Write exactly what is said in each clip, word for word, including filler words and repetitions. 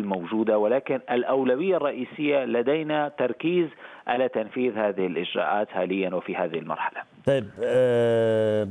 موجودة، ولكن الأولوية الرئيسية لدينا تركيز على تنفيذ هذه الإجراءات حاليا وفي هذه المرحلة. طيب آه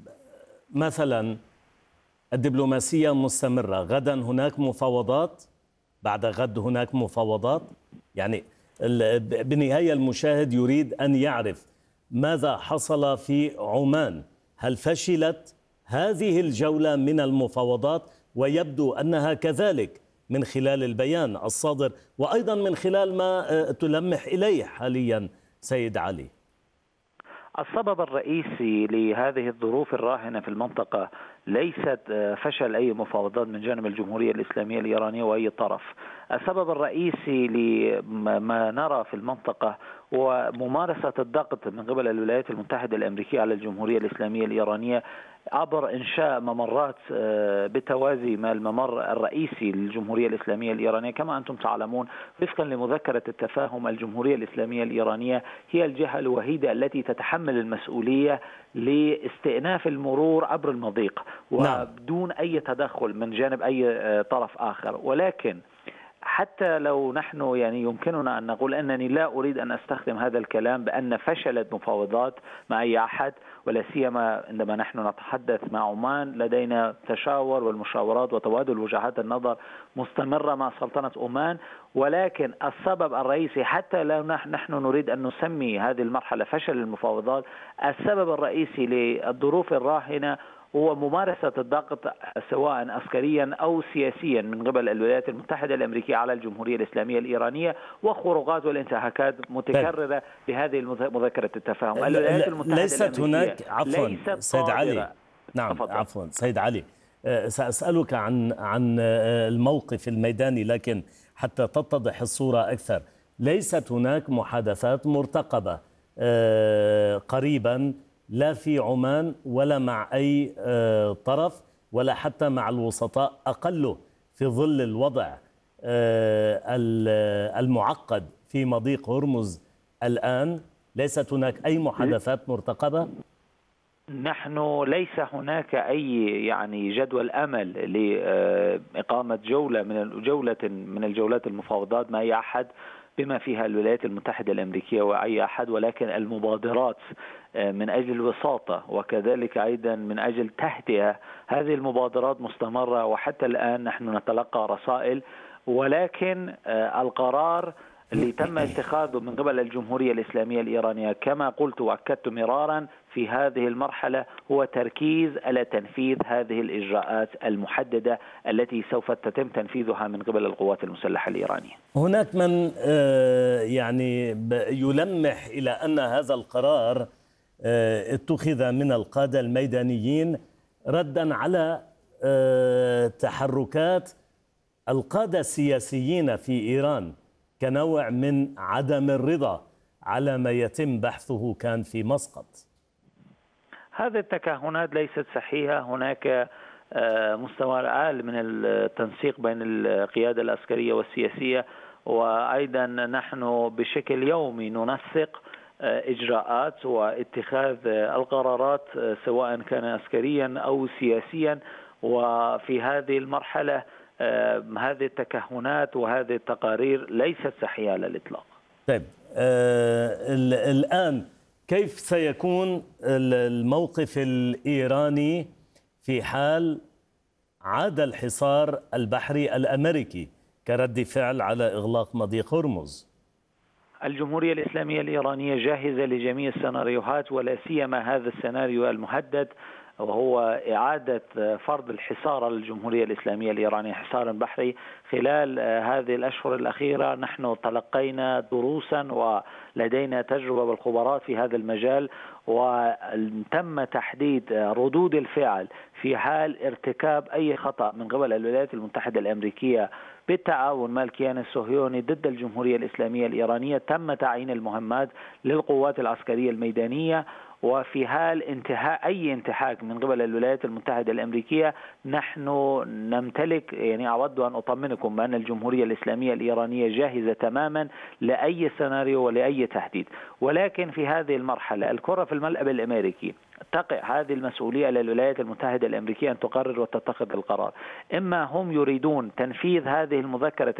مثلا الدبلوماسية مستمرة، غدا هناك مفاوضات، بعد غد هناك مفاوضات، يعني بالنهاية المشاهد يريد أن يعرف ماذا حصل في عمان. هل فشلت هذه الجولة من المفاوضات؟ ويبدو أنها كذلك من خلال البيان الصادر وأيضا من خلال ما تلمح إليه حاليا سيد علي. السبب الرئيسي لهذه الظروف الراهنة في المنطقة ليست فشل أي مفاوضات من جانب الجمهورية الإسلامية الإيرانية وأي طرف. السبب الرئيسي لما نرى في المنطقة هو ممارسة الضغط من قبل الولايات المتحدة الأمريكية على الجمهورية الإسلامية الإيرانية عبر إنشاء ممرات بالتوازي مع الممر الرئيسي للجمهورية الإسلامية الإيرانية. كما أنتم تعلمون وفقا لمذكرة التفاهم، الجمهورية الإسلامية الإيرانية هي الجهة الوحيدة التي تتحمل المسؤولية لاستئناف المرور عبر المضيق وبدون أي تدخل من جانب أي طرف آخر. ولكن حتى لو نحن يعني يمكننا أن نقول أنني لا أريد أن أستخدم هذا الكلام بأن فشلت مفاوضات مع أي أحد، ولا سيما عندما نحن نتحدث مع عمان لدينا تشاور والمشاورات وتبادل وجهات النظر مستمرة مع سلطنة عمان. ولكن السبب الرئيسي حتى لو نحن نريد أن نسمي هذه المرحلة فشل المفاوضات، السبب الرئيسي للظروف الراهنة هو ممارسة الضغط سواء عسكريا أو سياسيا من قبل الولايات المتحدة الأمريكية على الجمهورية الإسلامية الإيرانية وخروقات والانتهاكات متكررة بهذه مذكرة التفاهم. الولايات المتحدة ليست هناك عفوا سيد علي. نعم تفضل. عفوا سيد علي، سأسألك عن عن الموقف الميداني، لكن حتى تتضح الصورة أكثر، ليست هناك محادثات مرتقبة قريبا لا في عمان ولا مع أي طرف ولا حتى مع الوسطاء أقله في ظل الوضع المعقد في مضيق هرمز الآن؟ ليست هناك أي محادثات مرتقبة؟ نحن ليس هناك أي يعني جدول أمل لإقامة جولة من جولة من الجولات المفاوضات مع أي أحد بما فيها الولايات المتحدة الأمريكية وأي أحد، ولكن المبادرات من أجل الوساطة وكذلك أيضا من أجل تهدئة هذه المبادرات مستمرة، وحتى الآن نحن نتلقى رسائل. ولكن القرار اللي تم اتخاذه من قبل الجمهورية الإسلامية الإيرانية كما قلت وأكدت مرارا في هذه المرحلة هو تركيز على تنفيذ هذه الإجراءات المحددة التي سوف تتم تنفيذها من قبل القوات المسلحة الإيرانية. هناك من يعني يلمح إلى أن هذا القرار اتخذ من القادة الميدانيين ردا على تحركات القادة السياسيين في إيران كنوع من عدم الرضا على ما يتم بحثه كان في مسقط. هذه التكهنات ليست صحيحة. هناك مستوى عال من التنسيق بين القيادة العسكرية والسياسية، وأيضا نحن بشكل يومي ننسق إجراءات واتخاذ القرارات سواء كان عسكريا أو سياسيا. وفي هذه المرحلة هذه التكهنات وهذه التقارير ليست صحيحة على الإطلاق. طيب آه الآن كيف سيكون الموقف الإيراني في حال عاد الحصار البحري الأمريكي كرد فعل على إغلاق مضيق هرمز؟ الجمهورية الإسلامية الإيرانية جاهزة لجميع السيناريوهات ولا سيما هذا السيناريو المهدد، وهو إعادة فرض الحصار على الجمهورية الإسلامية الإيرانية حصارا بحري. خلال هذه الأشهر الأخيرة نحن تلقينا دروسا ولدينا تجربة بالخبرات في هذا المجال، وتم تحديد ردود الفعل في حال ارتكاب أي خطأ من قبل الولايات المتحدة الأمريكية بالتعاون مع الكيان الصهيوني ضد الجمهورية الإسلامية الإيرانية. تم تعيين المهمات للقوات العسكرية الميدانية، وفي حال انتهاء أي انتهاك من قبل الولايات المتحدة الأمريكية نحن نمتلك، يعني أود أن أطمنكم بأن الجمهورية الإسلامية الإيرانية جاهزة تماما لأي سيناريو ولأي تهديد. ولكن في هذه المرحلة الكرة في الملعب الأمريكي، تقع هذه المسؤولية على الولايات المتحدة الأمريكية أن تقرر وتتخذ القرار. إما هم يريدون تنفيذ هذه المذكرة